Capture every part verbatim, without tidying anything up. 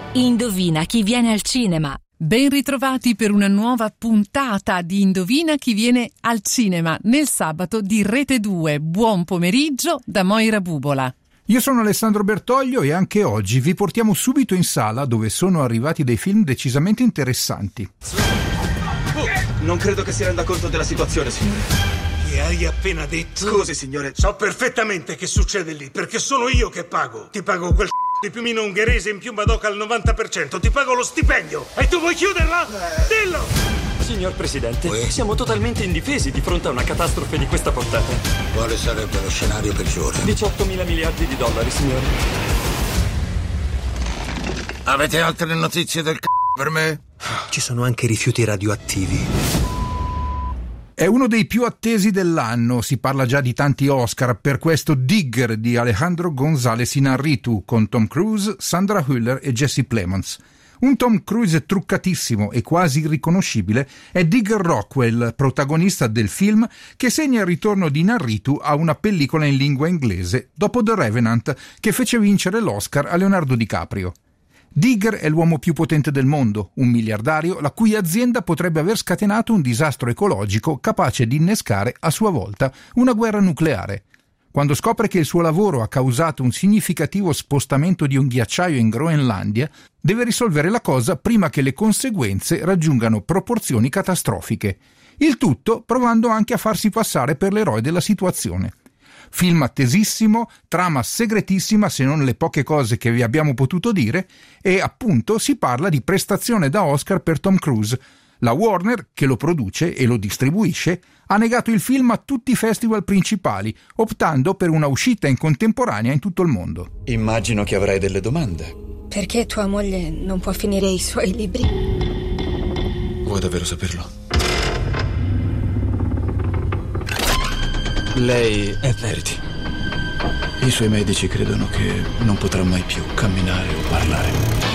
Indovina chi viene al cinema. Ben ritrovati per una nuova puntata di Indovina chi viene al cinema nel sabato di Rete due. Buon pomeriggio da Moira Bubola. Io sono Alessandro Bertoglio e anche oggi vi portiamo subito in sala dove sono arrivati dei film decisamente interessanti. Oh, non credo che si renda conto della situazione, signore. Che hai appena detto? Scusi, signore. So perfettamente che succede lì, perché sono io che pago. Ti pago quel c***o di piumino ungherese in più Madoka al novanta per cento. Ti pago lo stipendio. E tu vuoi chiuderla? Dillo! Signor Presidente, oui. Siamo totalmente indifesi di fronte a una catastrofe di questa portata. Quale sarebbe lo scenario peggiore? diciottomila miliardi di dollari, signore. Avete altre notizie del c***o per me? Ci sono anche rifiuti radioattivi. È uno dei più attesi dell'anno, si parla già di tanti Oscar per questo Digger di Alejandro González Iñárritu con Tom Cruise, Sandra Hüller e Jesse Plemons. Un Tom Cruise truccatissimo e quasi irriconoscibile è Digger Rockwell, protagonista del film che segna il ritorno di Iñárritu a una pellicola in lingua inglese dopo The Revenant, che fece vincere l'Oscar a Leonardo DiCaprio. Digger è l'uomo più potente del mondo, un miliardario la cui azienda potrebbe aver scatenato un disastro ecologico capace di innescare a sua volta una guerra nucleare. Quando scopre che il suo lavoro ha causato un significativo spostamento di un ghiacciaio in Groenlandia, deve risolvere la cosa prima che le conseguenze raggiungano proporzioni catastrofiche. Il tutto provando anche a farsi passare per l'eroe della situazione. Film attesissimo, trama segretissima se non le poche cose che vi abbiamo potuto dire, e appunto si parla di prestazione da Oscar per Tom Cruise. La Warner, che lo produce e lo distribuisce, ha negato il film a tutti i festival principali, optando per una uscita in contemporanea in tutto il mondo. Immagino che avrai delle domande. Perché tua moglie non può finire i suoi libri? Vuoi davvero saperlo? Lei è Verity. I suoi medici credono che non potrà mai più camminare o parlare.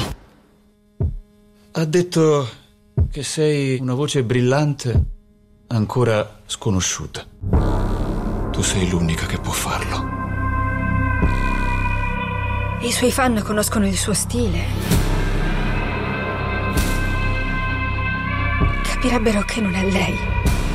Ha detto che sei una voce brillante, ancora sconosciuta. Tu sei l'unica che può farlo. I suoi fan conoscono il suo stile. Capirebbero che non è lei.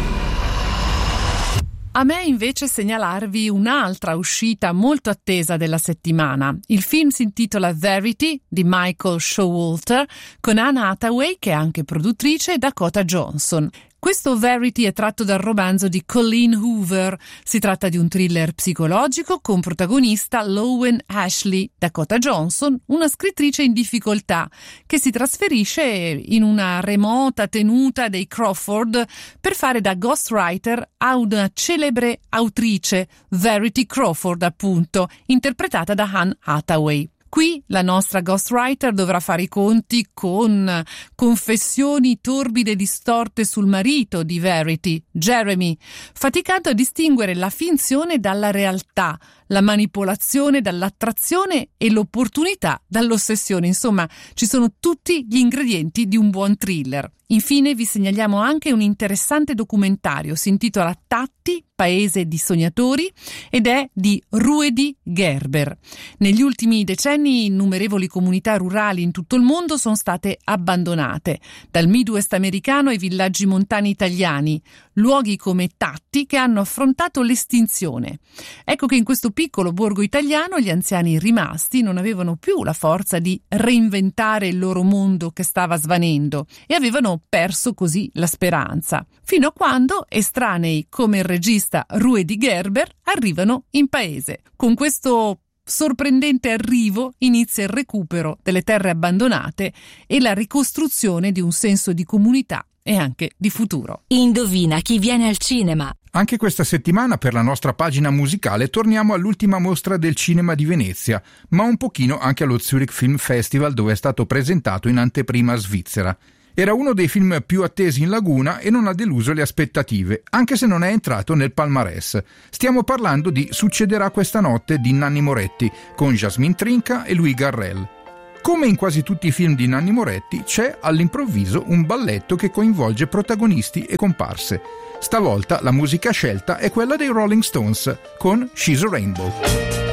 A me invece segnalarvi un'altra uscita molto attesa della settimana. Il film si intitola Verity di Michael Showalter con Anne Hathaway, che è anche produttrice, e Dakota Johnson. Questo Verity è tratto dal romanzo di Colleen Hoover. Si tratta di un thriller psicologico con protagonista Lowen Ashley, Dakota Johnson, una scrittrice in difficoltà che si trasferisce in una remota tenuta dei Crawford per fare da ghostwriter a una celebre autrice, Verity Crawford appunto, interpretata da Anne Hathaway. Qui la nostra ghostwriter dovrà fare i conti con confessioni torbide e distorte sul marito di Verity, Jeremy, faticando a distinguere la finzione dalla realtà, la manipolazione dall'attrazione e l'opportunità dall'ossessione. Insomma, ci sono tutti gli ingredienti di un buon thriller. Infine vi segnaliamo anche un interessante documentario, si intitola Tatti, paese di sognatori, ed è di Ruedi Gerber. Negli ultimi decenni innumerevoli comunità rurali in tutto il mondo sono state abbandonate, dal Midwest americano ai villaggi montani italiani, luoghi come Tatti che hanno affrontato l'estinzione. Ecco che in questo piccolo borgo italiano gli anziani rimasti non avevano più la forza di reinventare il loro mondo che stava svanendo e avevano perso così la speranza, fino a quando estranei come il regista Ruedi Gerber arrivano in paese. Con questo sorprendente arrivo inizia il recupero delle terre abbandonate e la ricostruzione di un senso di comunità e anche di futuro. Indovina chi viene al cinema. Anche questa settimana per la nostra pagina musicale torniamo all'ultima mostra del cinema di Venezia, ma un pochino anche allo Zurich Film Festival, dove è stato presentato in anteprima svizzera. Era uno dei film più attesi in laguna e non ha deluso le aspettative, anche se non è entrato nel palmarès. Stiamo parlando di Succederà questa notte di Nanni Moretti, con Jasmine Trinca e Louis Garrel. Come in quasi tutti i film di Nanni Moretti, c'è all'improvviso un balletto che coinvolge protagonisti e comparse. Stavolta la musica scelta è quella dei Rolling Stones, con She's a Rainbow.